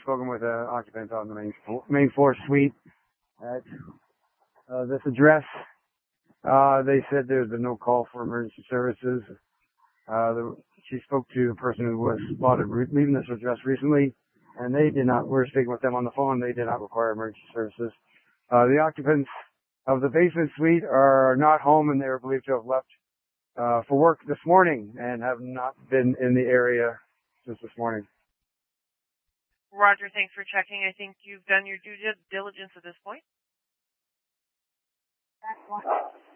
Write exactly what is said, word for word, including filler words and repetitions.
spoken with an occupant on the main floor, main floor suite at uh, this address. Uh, they said there's been no call for emergency services. Uh, the, she spoke to the person who was spotted re- leaving this address recently, and they did not, we're speaking with them on the phone, they did not require emergency services. Uh, the occupants of the basement suite are not home, and they were believed to have left uh, for work this morning and have not been in the area since this morning. Roger, thanks for checking. I think you've done your due diligence at this point.